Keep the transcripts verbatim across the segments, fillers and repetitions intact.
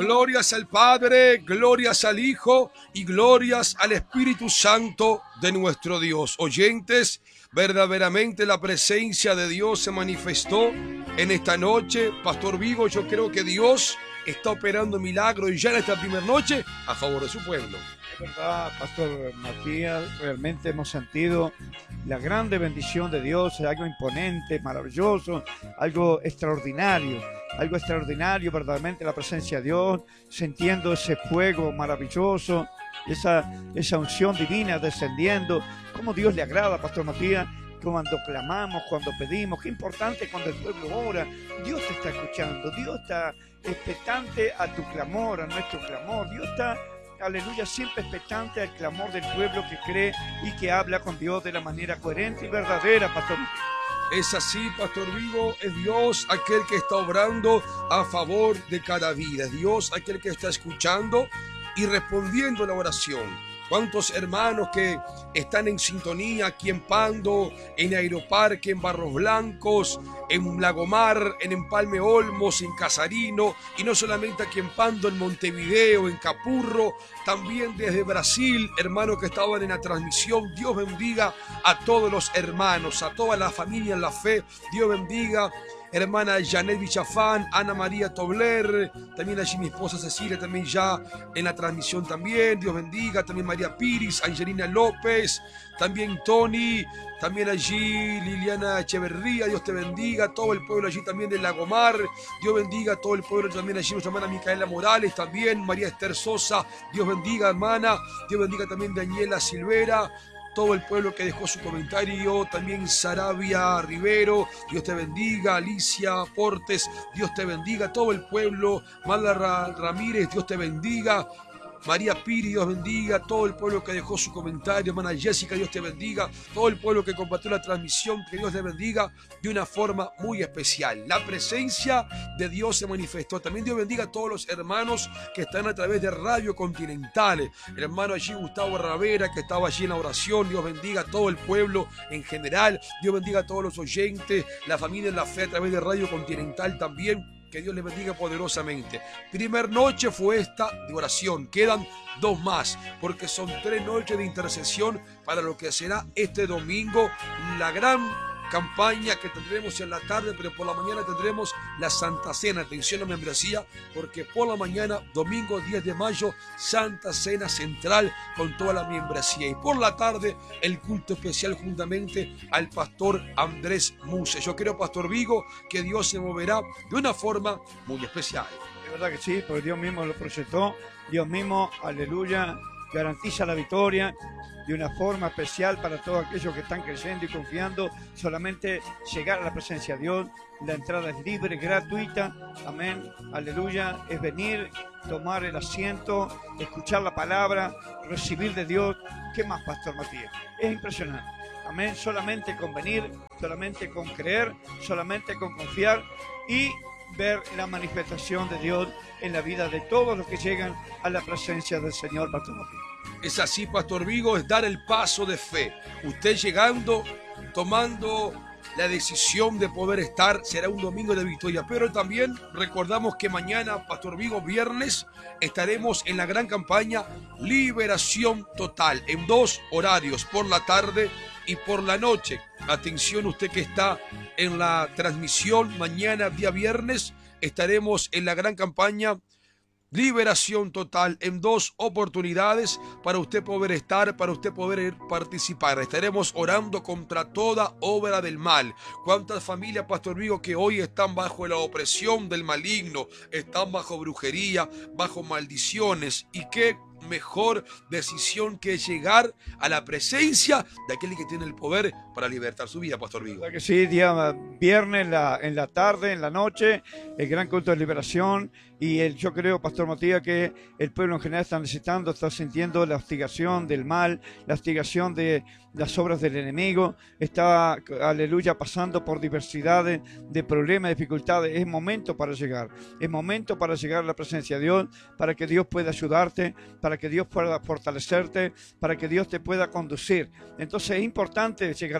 Glorias al Padre, glorias al Hijo y glorias al Espíritu Santo de nuestro Dios. Oyentes, verdaderamente la presencia de Dios se manifestó en esta noche. Pastor Vigo, yo creo que Dios está operando milagros ya en esta primera noche a favor de su pueblo. Es verdad, Pastor Matías, realmente hemos sentido la grande bendición de Dios, algo imponente, maravilloso, algo extraordinario, algo extraordinario, verdaderamente la presencia de Dios, sintiendo ese fuego maravilloso, esa, esa unción divina descendiendo. Cómo Dios le agrada, Pastor Matías, cuando clamamos, cuando pedimos. Qué importante cuando el pueblo ora. Dios te está escuchando, Dios está expectante a tu clamor, a nuestro clamor. Dios está, aleluya, siempre expectante al clamor del pueblo que cree y que habla con Dios de la manera coherente y verdadera, Pastor. Es así, Pastor Vigo, es Dios aquel que está obrando a favor de cada vida. Es Dios aquel que está escuchando y respondiendo a la oración. ¿Cuántos hermanos que están en sintonía aquí en Pando, en Aeroparque, en Barros Blancos, en Lagomar, en Empalme Olmos, en Casarino, y no solamente aquí en Pando, en Montevideo, en Capurro, también desde Brasil, hermanos que estaban en la transmisión? Dios bendiga a todos los hermanos, a toda la familia en la fe. Dios bendiga hermana Janet Vichafán, Ana María Tobler, también allí mi esposa Cecilia, también ya en la transmisión también. Dios bendiga, también María Piris, Angelina López, también Tony, también allí Liliana Echeverría, Dios te bendiga, todo el pueblo allí también de Lagomar, Dios bendiga, todo el pueblo también allí, nuestra hermana Micaela Morales, también María Esther Sosa, Dios bendiga hermana, Dios bendiga también Daniela Silvera, todo el pueblo que dejó su comentario, también Sarabia Rivero, Dios te bendiga, Alicia Portes, Dios te bendiga, todo el pueblo, Mala Ramírez, Dios te bendiga, María Piri, Dios bendiga, todo el pueblo que dejó su comentario, hermana Jessica, Dios te bendiga, todo el pueblo que compartió la transmisión, que Dios te bendiga de una forma muy especial. La presencia de Dios se manifestó. También Dios bendiga a todos los hermanos que están a través de Radio Continental. El hermano allí Gustavo Ravera, que estaba allí en la oración. Dios bendiga a todo el pueblo en general. Dios bendiga a todos los oyentes, la familia en la fe a través de Radio Continental también. Que Dios les bendiga poderosamente. Primer noche fue esta de oración. Quedan dos más, porque son tres noches de intercesión para lo que será este domingo la gran campaña que tendremos en la tarde, pero por la mañana tendremos la Santa Cena. Atención a la membresía, porque por la mañana, domingo diez de mayo, Santa Cena Central con toda la membresía. Y por la tarde, el culto especial juntamente al pastor Andrés Muse. Yo creo, Pastor Vigo, que Dios se moverá de una forma muy especial. Es verdad que sí, porque Dios mismo lo proyectó. Dios mismo, aleluya, garantiza la victoria de una forma especial para todos aquellos que están creyendo y confiando. Solamente llegar a la presencia de Dios. La entrada es libre, gratuita. Amén, aleluya. Es venir, tomar el asiento, escuchar la palabra, recibir de Dios. ¿Qué más, Pastor Matías? Es impresionante. Amén, solamente con venir, solamente con creer, solamente con confiar y ver la manifestación de Dios en la vida de todos los que llegan a la presencia del Señor, Pastor Matías. Es así, Pastor Vigo, es dar el paso de fe. Usted llegando, tomando la decisión de poder estar, será un domingo de victoria. Pero también recordamos que mañana, Pastor Vigo, viernes, estaremos en la gran campaña Liberación Total, en dos horarios, por la tarde y por la noche. Atención usted que está en la transmisión, mañana día viernes estaremos en la gran campaña Liberación Total en dos oportunidades para usted poder estar, para usted poder participar. Estaremos orando contra toda obra del mal. ¿Cuántas familias, Pastor Vigo, que hoy están bajo la opresión del maligno, están bajo brujería, bajo maldiciones? ¿Y qué mejor decisión que llegar a la presencia de aquel que tiene el poder para libertar su vida, Pastor Vigo? Que sí, día viernes en la, en la tarde, en la noche, el gran culto de liberación. Y el, yo creo, Pastor Matías, que el pueblo en general está necesitando, está sintiendo la hostigación del mal, la hostigación de las obras del enemigo, está, aleluya, pasando por diversidad de, de problemas, dificultades. Es momento para llegar, es momento para llegar a la presencia de Dios, para que Dios pueda ayudarte, para que Dios pueda fortalecerte, para que Dios te pueda conducir. Entonces es importante llegar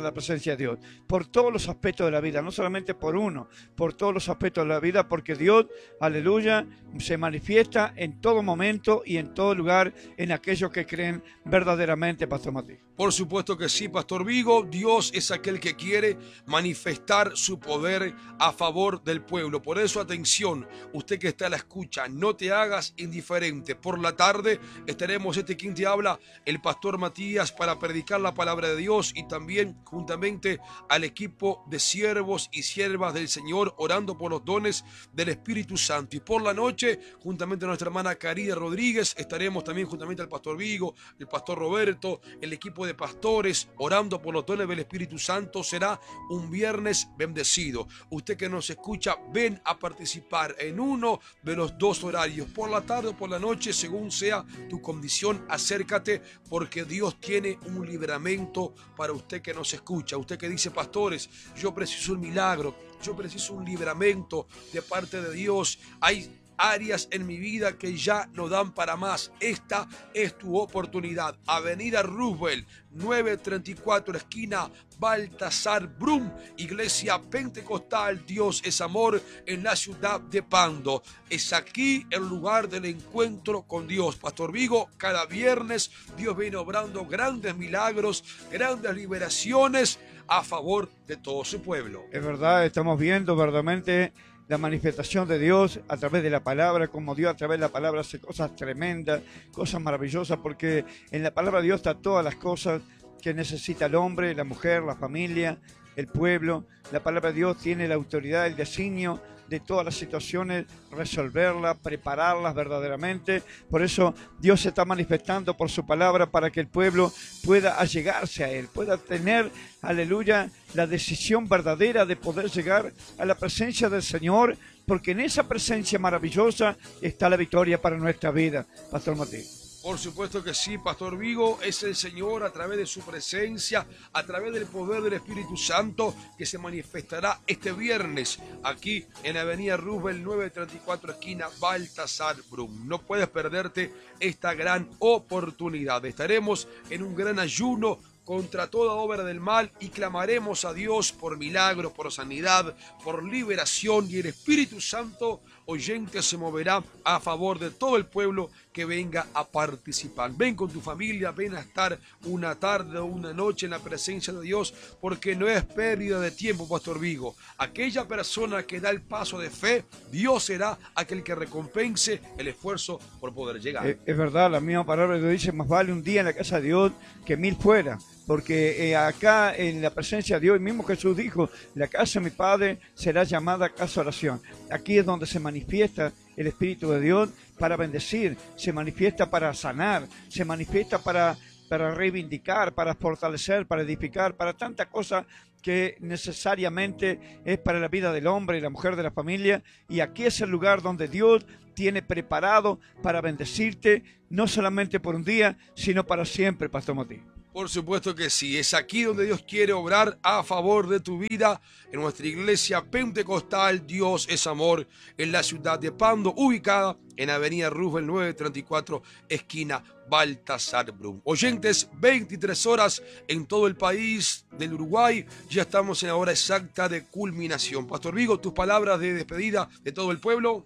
la presencia de Dios, por todos los aspectos de la vida, no solamente por uno, por todos los aspectos de la vida, porque Dios, aleluya, se manifiesta en todo momento y en todo lugar en aquellos que creen verdaderamente, Pastor Matías. Por supuesto que sí, Pastor Vigo. Dios es aquel que quiere manifestar su poder a favor del pueblo. Por eso, atención, usted que está a la escucha, no te hagas indiferente. Por la tarde estaremos, este quien te habla, el Pastor Matías, para predicar la palabra de Dios, y también juntamente al equipo de siervos y siervas del Señor, orando por los dones del Espíritu Santo. Y por la noche, juntamente a nuestra hermana Karina Rodríguez, estaremos también juntamente al Pastor Vigo, el Pastor Roberto, el equipo de pastores, orando por los dones del Espíritu Santo. Será un viernes bendecido. Usted que nos escucha, ven a participar en uno de los dos horarios, por la tarde o por la noche, según sea tu condición. Acércate, porque Dios tiene un libramento para usted que nos escucha. Usted que dice: pastores, yo preciso un milagro, yo preciso un libramento de parte de Dios. Hay áreas en mi vida que ya no dan para más. Esta es tu oportunidad. Avenida Roosevelt, novecientos treinta y cuatro, esquina Baltasar Brum, Iglesia Pentecostal Dios es Amor, en la ciudad de Pando. Es aquí el lugar del encuentro con Dios. Pastor Vigo, cada viernes Dios viene obrando grandes milagros, grandes liberaciones a favor de todo su pueblo. Es verdad, estamos viendo verdaderamente la manifestación de Dios a través de la palabra, como Dios a través de la palabra hace cosas tremendas, cosas maravillosas, porque en la palabra de Dios está todas las cosas que necesita el hombre, la mujer, la familia, el pueblo. La palabra de Dios tiene la autoridad, el designio de todas las situaciones, resolverlas, prepararlas verdaderamente. Por eso Dios se está manifestando por su palabra, para que el pueblo pueda allegarse a Él, pueda tener, aleluya, la decisión verdadera de poder llegar a la presencia del Señor, porque en esa presencia maravillosa está la victoria para nuestra vida. Pastor Matías. Por supuesto que sí, Pastor Vigo. Es el Señor, a través de su presencia, a través del poder del Espíritu Santo, que se manifestará este viernes aquí en Avenida Roosevelt, novecientos treinta y cuatro, esquina Baltasar Brum. No puedes perderte esta gran oportunidad. Estaremos en un gran ayuno contra toda obra del mal, y clamaremos a Dios por milagros, por sanidad, por liberación, y el Espíritu Santo, oyente, se moverá a favor de todo el pueblo que venga a participar. Ven con tu familia, ven a estar una tarde o una noche en la presencia de Dios, porque no es pérdida de tiempo, Pastor Vigo. Aquella persona que da el paso de fe, Dios será aquel que recompense el esfuerzo por poder llegar. Es, es verdad, la misma palabra de Dios dice: más vale un día en la casa de Dios que mil fuera. Porque eh, acá en la presencia de Dios, mismo Jesús dijo: la casa de mi Padre será llamada casa de oración. Aquí es donde se manifiesta el Espíritu de Dios para bendecir, se manifiesta para sanar, se manifiesta para, para reivindicar, para fortalecer, para edificar, para tantas cosas que necesariamente es para la vida del hombre y la mujer de la familia. Y aquí es el lugar donde Dios tiene preparado para bendecirte, no solamente por un día, sino para siempre, Pastor Matías. Por supuesto que sí, es aquí donde Dios quiere obrar a favor de tu vida, en nuestra iglesia pentecostal Dios es Amor, en la ciudad de Pando, ubicada en Avenida Roosevelt, novecientos treinta y cuatro, esquina Baltasar Brum. Oyentes, veintitrés horas en todo el país del Uruguay, ya estamos en la hora exacta de culminación. Pastor Vigo, tus palabras de despedida de todo el pueblo.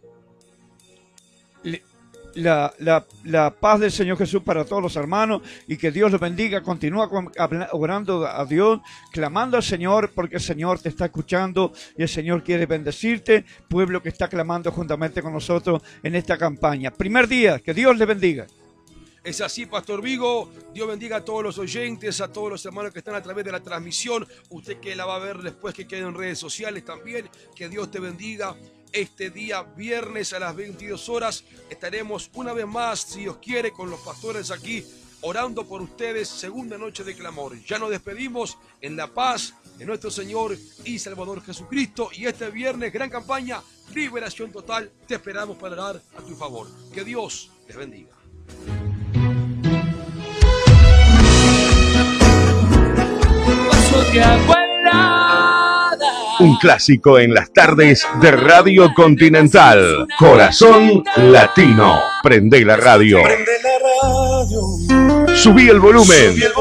Le La, la, la paz del Señor Jesús para todos los hermanos, y que Dios los bendiga. Continúa orando a Dios, clamando al Señor, porque el Señor te está escuchando y el Señor quiere bendecirte, pueblo que está clamando juntamente con nosotros en esta campaña. Primer día, que Dios les bendiga. Es así, Pastor Vigo. Dios bendiga a todos los oyentes, a todos los hermanos que están a través de la transmisión. Usted que la va a ver después, que quede en redes sociales también. Que Dios te bendiga. Este día viernes a las veintidós horas estaremos una vez más, si Dios quiere, con los pastores aquí orando por ustedes. Segunda noche de clamor. Ya nos despedimos en la paz de nuestro Señor y Salvador Jesucristo. Y este viernes, gran campaña, liberación total. Te esperamos para orar a tu favor. Que Dios les bendiga. Un clásico en las tardes de Radio Continental. Corazón Latino. Prende la radio. Subí el volumen.